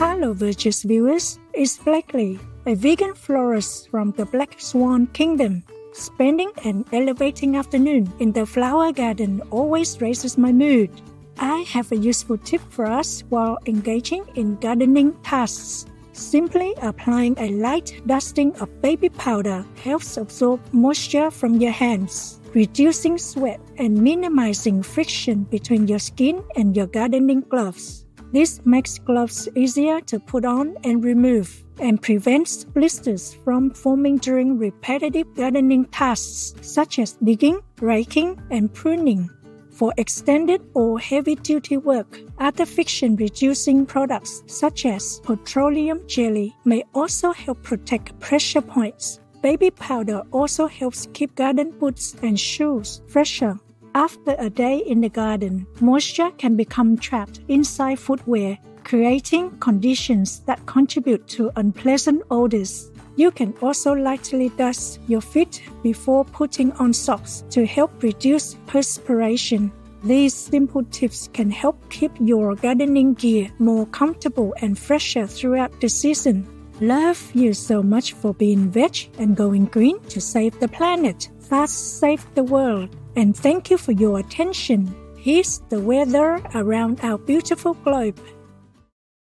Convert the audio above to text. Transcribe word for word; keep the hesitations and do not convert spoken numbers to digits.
Hello, Virtuous viewers. It's Blakely, a vegan florist from the Black Swan Kingdom. Spending an elevating afternoon in the flower garden always raises my mood. I have a useful tip for us while engaging in gardening tasks. Simply applying a light dusting of baby powder helps absorb moisture from your hands, reducing sweat and minimizing friction between your skin and your gardening gloves. This makes gloves easier to put on and remove, and prevents blisters from forming during repetitive gardening tasks such as digging, raking, and pruning. For extended or heavy-duty work, other friction-reducing products such as petroleum jelly may also help protect pressure points. Baby powder also helps keep garden boots and shoes fresher. After a day in the garden, moisture can become trapped inside footwear, creating conditions that contribute to unpleasant odors. You can also lightly dust your feet before putting on socks to help reduce perspiration. These simple tips can help keep your gardening gear more comfortable and fresher throughout the season. Love you so much for being veg and going green to save the planet. Fast save the world. And thank you for your attention. Here's the weather around our beautiful globe.